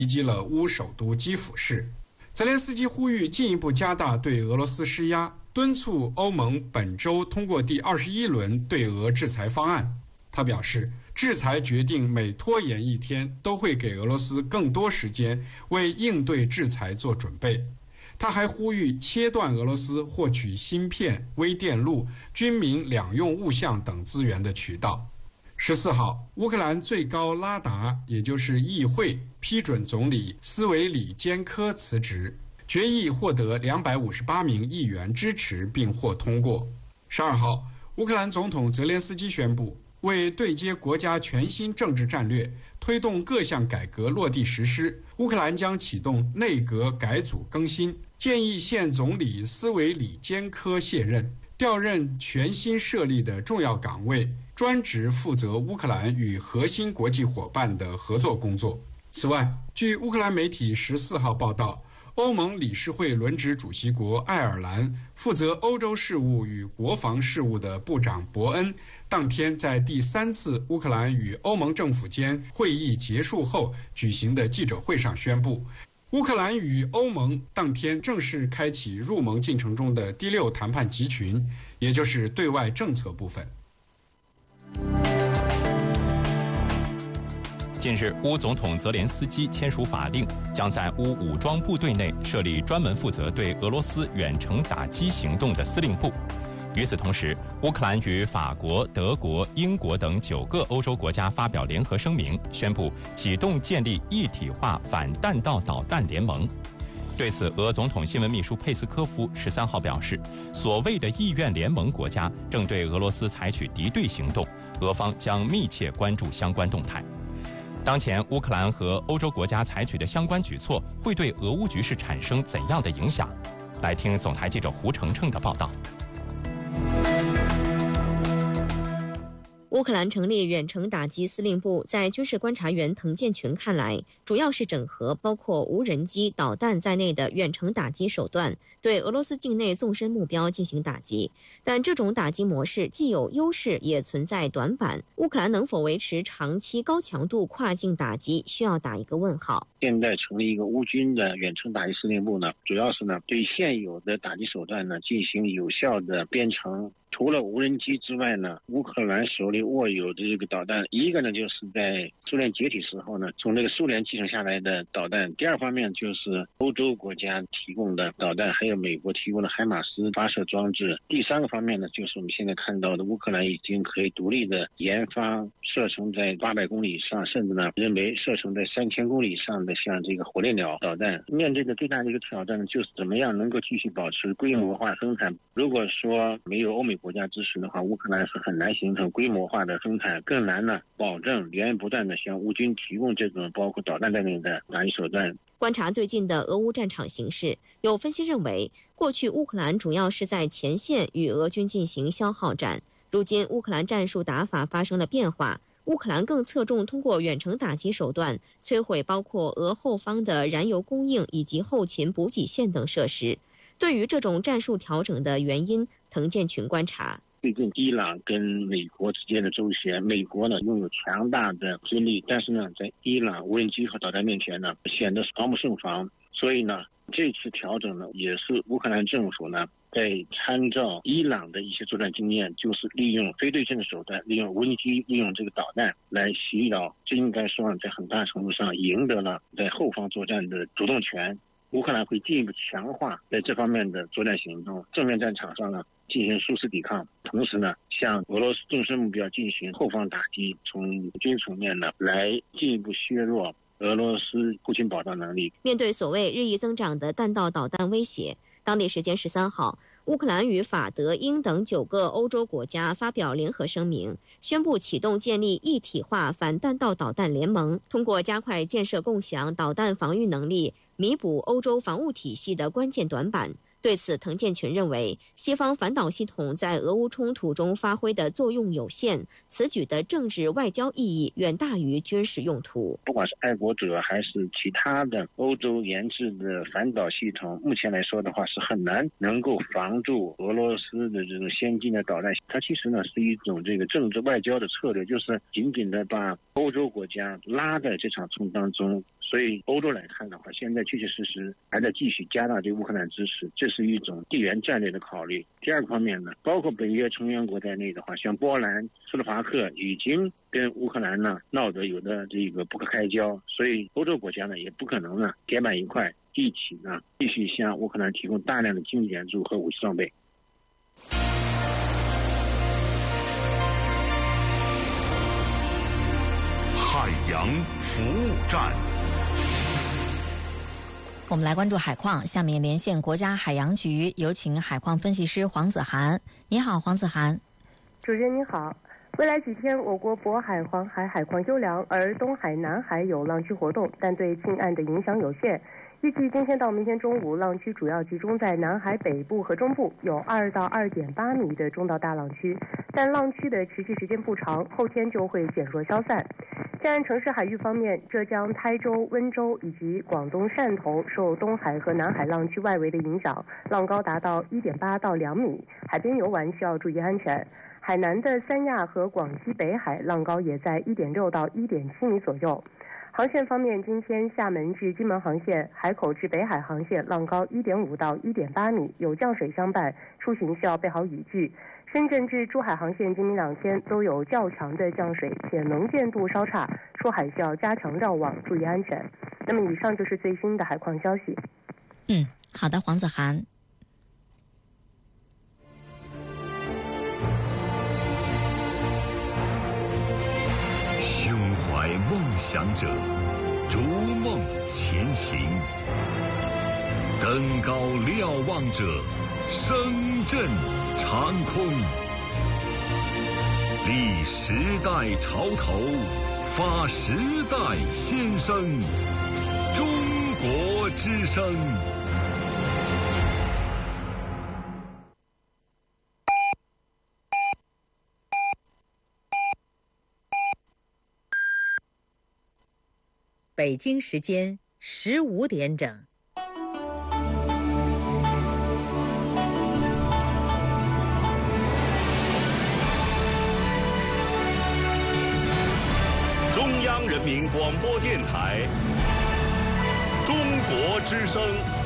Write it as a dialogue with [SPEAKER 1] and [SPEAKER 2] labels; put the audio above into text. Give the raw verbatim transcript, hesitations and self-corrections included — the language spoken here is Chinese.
[SPEAKER 1] 袭击了乌首都基辅市。泽连斯基呼吁进一步加大对俄罗斯施压，敦促欧盟本周通过第二十一轮对俄制裁方案。他表示，制裁决定每拖延一天都会给俄罗斯更多时间为应对制裁做准备。他还呼吁切断俄罗斯获取芯片、微电路、军民两用物项等资源的渠道。十四号，乌克兰最高拉达，也就是议会，批准总理斯维里坚科辞职，决议获得两百五十八名议员支持并获通过。十二号，乌克兰总统泽连斯基宣布，为对接国家全新政治战略，推动各项改革落地实施，乌克兰将启动内阁改组更新，建议现总理斯维里坚科卸任，调任全新设立的重要岗位，专职负责乌克兰与核心国际伙伴的合作工作。此外，据乌克兰媒体十四号报道，欧盟理事会轮值主席国爱尔兰负责欧洲事务与国防事务的部长伯恩，当天在第三次乌克兰与欧盟政府间会议结束后举行的记者会上宣布，乌克兰与欧盟当天正式开启入盟进程中的第六谈判集群，也就是对外政策部分。
[SPEAKER 2] 近日，乌总统泽连斯基签署法令，将在乌武装部队内设立专门负责对俄罗斯远程打击行动的司令部。与此同时，乌克兰与法国、德国、英国等九个欧洲国家发表联合声明，宣布启动建立一体化反弹道导弹联盟。对此，俄总统新闻秘书佩斯科夫十三号表示，所谓的意愿联盟国家正对俄罗斯采取敌对行动，俄方将密切关注相关动态。当前乌克兰和欧洲国家采取的相关举措会对俄乌局势产生怎样的影响？来听总台记者胡程程的报道。
[SPEAKER 3] 乌克兰成立远程打击司令部，在军事观察员滕建群看来，主要是整合包括无人机、导弹在内的远程打击手段，对俄罗斯境内纵深目标进行打击。但这种打击模式既有优势，也存在短板。乌克兰能否维持长期高强度跨境打击，需要打一个问号。
[SPEAKER 4] 现在成立一个乌军的远程打击司令部呢，主要是呢对现有的打击手段呢进行有效的编程。除了无人机之外呢，乌克兰手里握有的这个导弹，一个呢就是在苏联解体时候呢，从这个苏联继承下来的导弹；第二方面就是欧洲国家提供的导弹，还有美国提供的海马斯发射装置；第三个方面呢，就是我们现在看到的乌克兰已经可以独立的研发射程在八百公里以上，甚至呢认为射程在三千公里以上的像这个火烈鸟导弹。面对的最大的一个挑战呢，就是怎么样能够继续保持规模化生产。如果说没有欧美国家支持的话，乌克兰是很难形成规模化的生产，更难呢保证源源不断的向乌军提供这种包括导弹在内的打击手段。
[SPEAKER 3] 观察最近的俄乌战场形势，有分析认为，过去乌克兰主要是在前线与俄军进行消耗战，如今乌克兰战术打法发生了变化，乌克兰更侧重通过远程打击手段摧毁包括俄后方的燃油供应以及后勤补给线等设施。对于这种战术调整的原因，滕建群观察，
[SPEAKER 4] 最近伊朗跟美国之间的周旋，美国呢拥有强大的军力，但是呢在伊朗无人机和导弹面前呢显得防不胜防，所以呢这次调整呢也是乌克兰政府呢在参照伊朗的一些作战经验，就是利用非对称的手段，利用无人机，利用这个导弹来袭扰，这应该说在很大程度上赢得了在后方作战的主动权。乌克兰会进一步强化在这方面的作战行动，正面战场上呢进行殊死抵抗，同时呢向俄罗斯纵深目标进行后方打击，从军事层面呢来进一步削弱俄罗斯后勤保障能力。
[SPEAKER 3] 面对所谓日益增长的弹道导弹威胁，当地时间十三号，乌克兰与法德、英等九个欧洲国家发表联合声明，宣布启动建立一体化反弹道导弹联盟，通过加快建设共享导弹防御能力，弥补欧洲防务体系的关键短板。对此，滕建群认为，西方反导系统在俄乌冲突中发挥的作用有限，此举的政治外交意义远大于军事用途。
[SPEAKER 4] 不管是爱国者还是其他的欧洲研制的反导系统，目前来说的话是很难能够防住俄罗斯的这种先进的导弹。它其实呢是一种这个政治外交的策略，就是紧紧的把欧洲国家拉在这场冲突当中。 所以欧洲来看的话，现在确确实实还在继续加大对乌克兰支持，这是一种地缘战略的考虑。第二个方面呢，包括北约成员国在内的话，像波兰、斯洛伐克已经跟乌克兰呢闹得有的这个不可开交，所以欧洲国家呢也不可能呢铁板一块一起呢继续向乌克兰提供大量的经济援助和武器装备。
[SPEAKER 5] 海洋服务站，
[SPEAKER 6] 我们来关注海况。下面连线国家海洋局，有请海况分析师黄子涵。你好，黄子涵。
[SPEAKER 7] 主持人您好。未来几天，我国渤海、黄海海况优良，而东海、南海有浪区活动，但对近岸的影响有限。预计今天到明天中午，浪区主要集中在南海北部和中部，有二到二点八米的中到大浪区，但浪区的持续时间不长，后天就会减弱消散。在岸城市海域方面，浙江台州、温州以及广东汕头受东海和南海浪区外围的影响，浪高达到一点八到两米，海边游玩需要注意安全。海南的三亚和广西北海浪高也在一点六到一点七米左右。航线方面，今天厦门至金门航线、海口至北海航线浪高一点五到一点八米，有降水相伴，出行需要备好雨具。深圳至珠海航线今明两天都有较强的降水，且能见度稍差，出海需要加强绕网，注意安全。那么以上就是最新的海况消息。
[SPEAKER 6] 嗯，好的，黄子涵。
[SPEAKER 5] 胸怀梦想者，逐梦前行；登高瞭望者，声震长空。立时代潮头，发时代先声。中国之声。
[SPEAKER 8] 北京时间十五点整。
[SPEAKER 5] 中央人民广播电台，中国之声。